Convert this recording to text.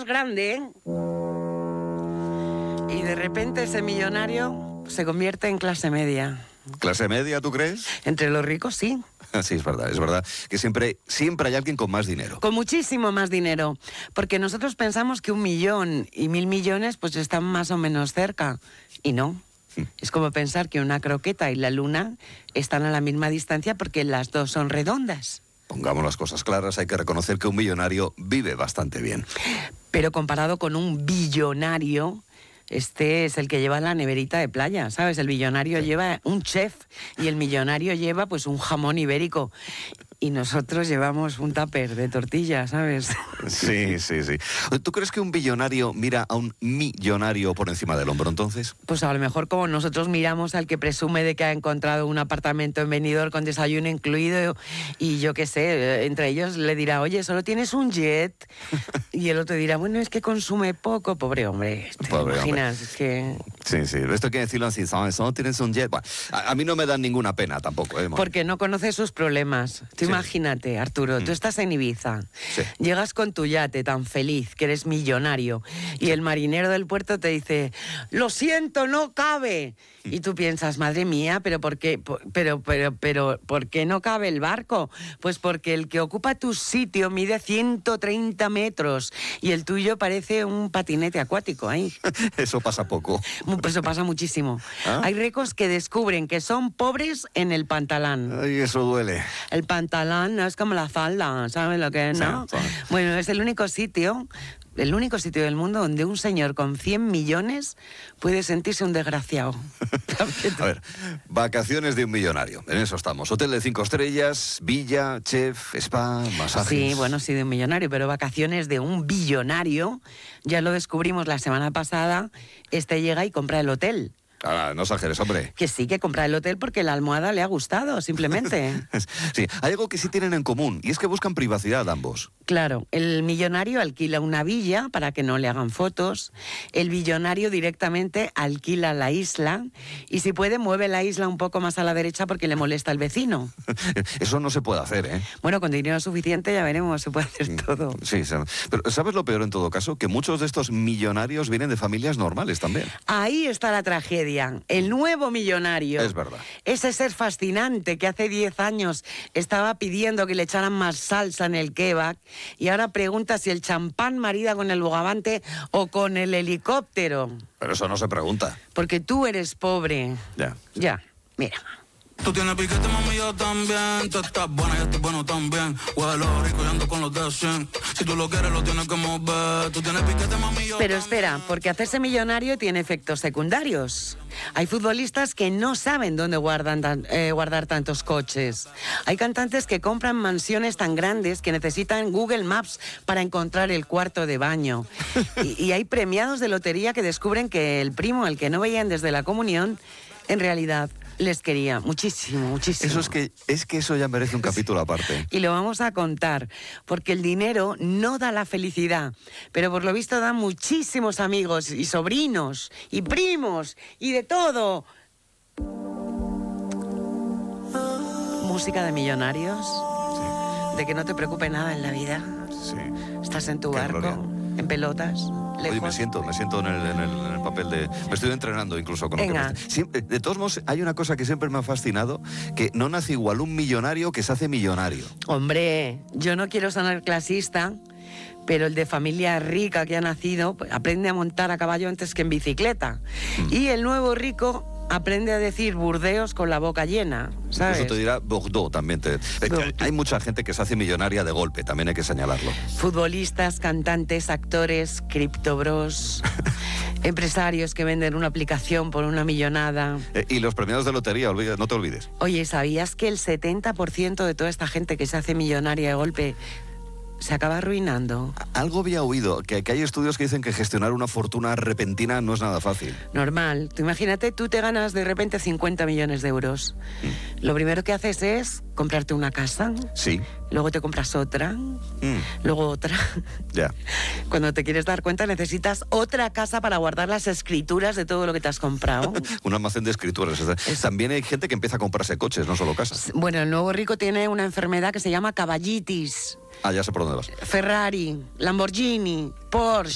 grande, ¿eh? Y de repente ese millonario se convierte en clase media. ¿Clase media, tú crees? Entre los ricos, sí. Sí, es verdad que siempre hay alguien con más dinero. Con muchísimo más dinero, porque nosotros pensamos que 1 millón y 1.000 millones pues están más o menos cerca, y no. Es como pensar que una croqueta y la luna están a la misma distancia porque las dos son redondas. Pongamos las cosas claras, hay que reconocer que un millonario vive bastante bien. Pero comparado con un billonario, este es el que lleva la neverita de playa, ¿sabes? El billonario lleva un chef y el millonario lleva pues un jamón ibérico. Y nosotros llevamos un tupper de tortilla, ¿sabes? Sí. ¿Tú crees que un billonario mira a un millonario por encima del hombro, entonces? Pues a lo mejor como nosotros miramos al que presume de que ha encontrado un apartamento en Benidorm con desayuno incluido y yo qué sé, entre ellos le dirá, oye, solo tienes un jet. Y el otro dirá, bueno, es que consume poco. Pobre hombre, ¿te imaginas? Es que... Sí, esto hay que decirlo así, ¿sabes? Solo tienes un jet. Bueno, a mí no me dan ninguna pena tampoco, ¿eh? Porque no conoces sus problemas. Tú imagínate, Arturo, tú estás en Ibiza, llegas con tu yate tan feliz, que eres millonario, y el marinero del puerto te dice, lo siento, no cabe. Y tú piensas, madre mía, ¿pero por qué? Pero, ¿por qué no cabe el barco? Pues porque el que ocupa tu sitio mide 130 metros y el tuyo parece un patinete acuático ahí. Eso pasa poco. Pues eso pasa muchísimo. ¿Ah? Hay ricos que descubren que son pobres en el pantalán. Ay, eso duele. El pantalán no es como la falda, ¿sabes lo que es, no? Sí. Bueno, es el único sitio del mundo donde un señor con 100 millones puede sentirse un desgraciado. A ver, vacaciones de un millonario, en eso estamos. Hotel de 5 estrellas, villa, chef, spa, masajes... Sí, bueno, sí, de un millonario, pero vacaciones de un billonario, ya lo descubrimos la semana pasada, llega y compra el hotel. Ah, no exageres, hombre. Que sí, que compra el hotel porque la almohada le ha gustado, simplemente. Sí, hay algo que sí tienen en común, y es que buscan privacidad ambos. Claro, el millonario alquila una villa para que no le hagan fotos, el billonario directamente alquila la isla, y si puede mueve la isla un poco más a la derecha porque le molesta al vecino. Eso no se puede hacer, ¿eh? Bueno, con dinero suficiente ya veremos, se puede hacer todo. Sí, pero ¿sabes lo peor en todo caso? Que muchos de estos millonarios vienen de familias normales también. Ahí está la tragedia. El nuevo millonario. Es verdad. Ese ser fascinante que hace 10 años estaba pidiendo que le echaran más salsa en el kebab y ahora pregunta si el champán marida con el bogavante o con el helicóptero. Pero eso no se pregunta. Porque tú eres pobre. Ya, mira. Tú tienes piquete, mami, yo también. Tú estás buena, yo estoy bueno también. Huelo rico y ando con los de 100. Si tú lo quieres, lo tienes que mover. Tú tienes piquete, mami, yo Pero también. espera, porque hacerse millonario tiene efectos secundarios. Hay futbolistas que no saben dónde guardar tantos coches. Hay cantantes que compran mansiones tan grandes que necesitan Google Maps para encontrar el cuarto de baño. Y hay premiados de lotería que descubren que el primo, al que no veían desde la comunión, en realidad les quería muchísimo. Eso es que eso ya merece un capítulo aparte. Y lo vamos a contar, porque el dinero no da la felicidad, pero por lo visto da muchísimos amigos y sobrinos y primos y de todo. Música de millonarios, de que no te preocupe nada en la vida. Sí. Estás en tu Qué barco, gloria. en pelotas. Oye, me siento en el papel de... Me estoy entrenando incluso con Venga. lo que siempre, de todos modos, hay una cosa que siempre me ha fascinado, que no nace igual un millonario que se hace millonario. Hombre, yo no quiero sonar clasista, pero el de familia rica que ha nacido pues, aprende a montar a caballo antes que en bicicleta. Y el nuevo rico aprende a decir Burdeos con la boca llena, ¿sabes? Eso te dirá Bordeaux también. Hay mucha gente que se hace millonaria de golpe, también hay que señalarlo. Futbolistas, cantantes, actores, criptobros, empresarios que venden una aplicación por una millonada. Y los premiados de lotería, no te olvides. Oye, ¿sabías que el 70% de toda esta gente que se hace millonaria de golpe se acaba arruinando? Algo había oído, que hay estudios que dicen que gestionar una fortuna repentina no es nada fácil. Normal. Tú imagínate, tú te ganas de repente 50 millones de euros. Lo primero que haces es comprarte una casa. Sí. Luego te compras otra. Luego otra. Ya. Cuando te quieres dar cuenta necesitas otra casa para guardar las escrituras de todo lo que te has comprado. Un almacén de escrituras. También hay gente que empieza a comprarse coches, no solo casas. Bueno, el nuevo rico tiene una enfermedad que se llama caballitis. Ah, ya sé por dónde vas. Ferrari, Lamborghini, Porsche.